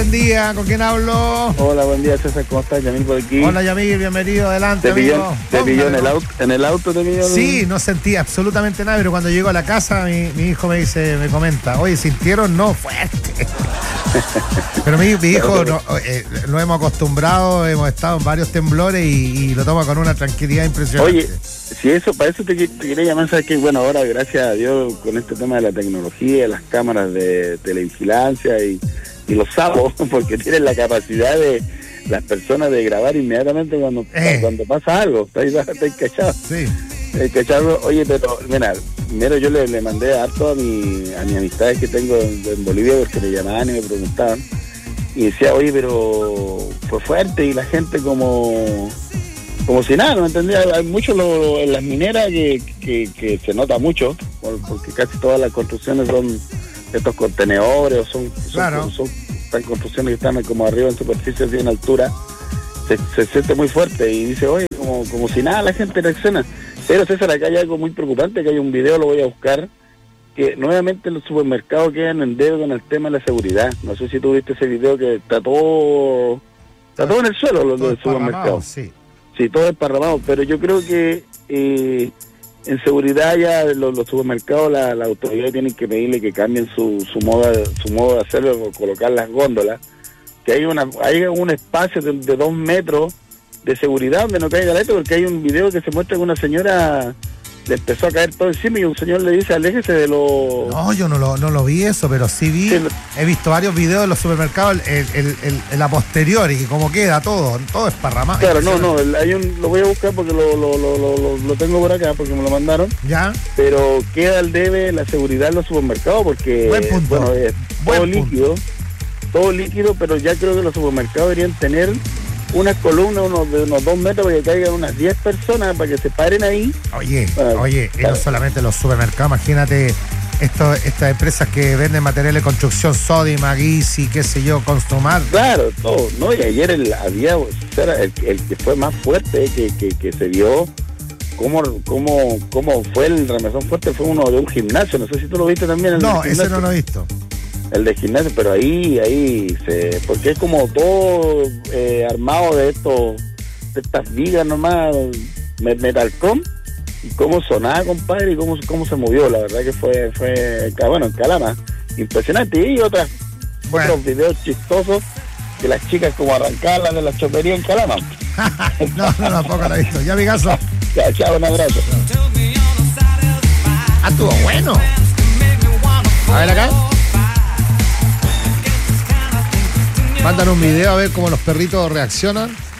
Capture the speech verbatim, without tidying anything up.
buen día. ¿Con quién hablo? Hola, buen día, César. ¿Cómo estás? Yamil por aquí. Hola, Yamil, bienvenido. Adelante, ¿Te pilló, amigo. te pilló en el auto? ¿En el auto te pilló? Sí, no sentí absolutamente nada, pero cuando llego a la casa, mi, mi hijo me dice, me comenta, oye, ¿sintieron? No, fuerte. Pero mi, mi hijo no, eh, lo hemos acostumbrado, hemos estado en varios temblores y, y lo toma con una tranquilidad impresionante. Oye, si eso, para eso te, te quería llamar, sabes que bueno, ahora gracias a Dios con este tema de la tecnología, las cámaras de televigilancia y, y los sapos, porque tienen la capacidad de las personas de grabar inmediatamente cuando, eh. cuando pasa algo, está cachado. Sí. Cachado. Oye, pero mira, primero yo le, le mandé harto a mi, a mis amistades que tengo en, en Bolivia, porque me llamaban y me preguntaban, y decía, oye, pero fue fuerte, y la gente como como si nada, ¿no entendía? Hay mucho lo, en las mineras que, que, que se nota mucho, porque casi todas las construcciones son estos contenedores, o son, son, claro. son, son construcciones que están como arriba en superficie, así en altura, se, se siente muy fuerte, y dice, oye, como, como si nada la gente reacciona. Pero César, acá hay algo muy preocupante, que hay un video, lo voy a buscar, que nuevamente los supermercados quedan en deuda con el tema de la seguridad. No sé si tú viste ese video, que está todo, está todo en el suelo, los del supermercado. Sí. Sí, todo desparramado, pero yo creo que eh, en seguridad ya los, los supermercados, la, la autoridad tienen que pedirle que cambien su, su modo su modo de hacerlo, o colocar las góndolas, que hay una hay un espacio de, de dos metros de seguridad donde no caiga la esto, porque hay un video que se muestra que una señora le empezó a caer todo encima y un señor le dice, aléjese de los... No, yo no lo, no lo vi eso, pero sí vi, sí, lo... he visto varios videos de los supermercados, el, el, el, el la posterior, y cómo queda todo, todo esparramado. Claro, no, no, hay un, lo voy a buscar porque lo, lo, lo, lo, lo tengo por acá, porque me lo mandaron. Ya. Pero queda al debe la seguridad en los supermercados, porque, buen punto. bueno, es buen todo punto. líquido, todo líquido, pero ya creo que los supermercados deberían tener unas columnas unos de unos dos metros para que caigan unas diez personas para que se paren ahí. Oye, bueno, oye, y no solamente los supermercados, imagínate esto, estas empresas que venden materiales de construcción, Sodimac, Easy, qué sé yo, Construmar. Claro, todo, ¿no? Y ayer el, había, el, el que fue más fuerte, que, que, que se vio cómo, cómo, cómo fue el remesón fuerte, fue uno de un gimnasio, no sé si tú lo viste también. El no, ese no lo he visto. El de gimnasio, pero ahí, ahí se, porque es como todo eh, armado de estos, de estas vigas nomás, metalcom, y cómo sonaba, compadre, y cómo, cómo se movió, la verdad que fue, fue, bueno, en Calama, impresionante. Y otras, bueno. Otros videos chistosos, de las chicas como arrancaban de la chopería en Calama. no, no, tampoco lo he visto. Ya, amigazo. Ya, chao, un abrazo. Ah, estuvo bueno. A ver acá. Mandan un video a ver cómo los perritos reaccionan.